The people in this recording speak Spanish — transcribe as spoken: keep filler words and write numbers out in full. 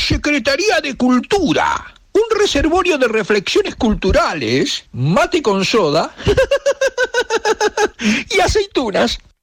Secretaría de Cultura. Un reservorio de reflexiones culturales, mate con soda y aceitunas.